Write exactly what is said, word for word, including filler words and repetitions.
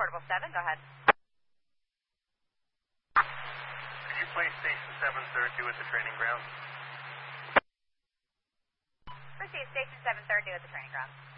Portable seven, go ahead. Could you place Station seven thirty-two at the training ground? Proceed, Station seven thirty at the training ground.